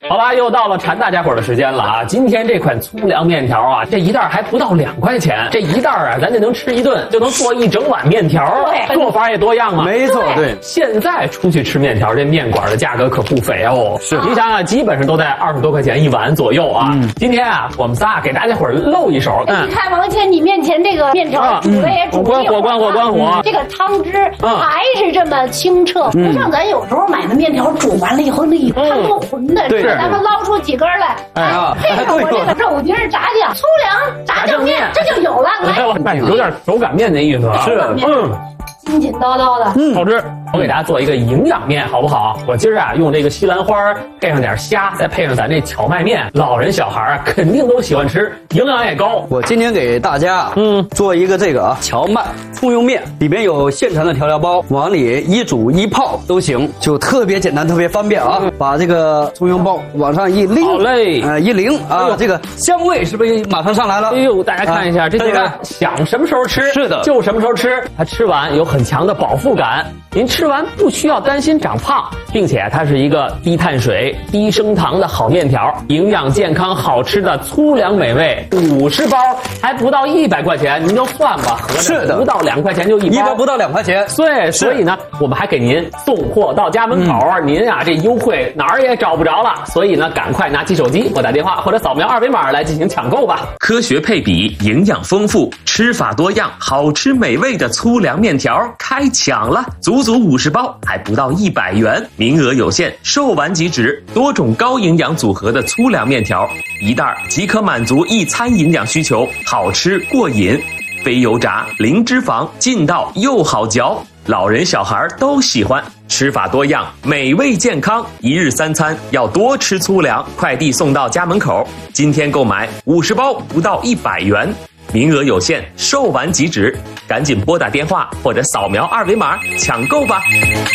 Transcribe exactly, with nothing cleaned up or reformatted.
好吧，又到了馋大家伙的时间了啊！今天这款粗粮面条啊，这一袋还不到两块钱，这一袋啊，咱就能吃一顿，就能做一整碗面条。 对， 做法也多样嘛。 没错，对。 现在出去吃面条，这面馆的价格可不菲哦。 是， 你想想，基本上都在二十多块钱一碗左右啊。嗯、今天啊，我们仨给大家伙露一手。 嗯，你看王谦，你面前这个面条煮的也煮关火关火关火， 这个汤汁还是这么清澈，不像咱有时候买的面条煮完了以后那一汤都浑的。对，咱们捞出几根来，哎，配上我这个肉丁炸酱、粗粮炸酱面，这就有了。 来，有点手擀面那意思啊。 是，嗯。筋筋道道的， 嗯，好吃。我给大家做一个营养面，好不好？我今儿啊用这个西兰花配上点虾，再配上咱这荞麦面，老人小孩啊肯定都喜欢吃，营养也高。 我今天给大家嗯做一个这个啊荞麦葱油面，里边有现成的调料包，往里一煮一泡都行，就特别简单，特别方便啊。嗯、把这个葱油包往上一拎， 好嘞， 呃一淋啊，哎、这个香味是不是马上上来了？ 哎呦，大家看一下、啊、这个，想什么时候吃是的， 就什么时候吃，它吃完有很强的饱腹感。您吃完不需要担心长胖，并且它是一个低碳水、低升糖的好面条，营养健康、好吃的粗粮美味。五十包还不到一百块钱，您就算吧，合着不到两块钱就一包， 一包不到两块钱。 对，所以呢，我们还给您送货到家门口，嗯、您啊这优惠哪儿也找不着了。所以呢，赶快拿起手机拨打电话或者扫描二维码来进行抢购吧。 科学配比，营养丰富，吃法多样，好吃美味的粗粮面条开抢了，足足五十包，还不到一百元，名额有限，售完即止。多种高营养组合的粗粮面条，一袋即可满足一餐营养需求，好吃过瘾，非油炸，零脂肪，劲道又好嚼，老人小孩都喜欢。吃法多样，美味健康，一日三餐要多吃粗粮，快递送到家门口。今天购买五十包不到一百元。名额有限，售完即止，赶紧拨打电话或者扫描二维码抢购吧。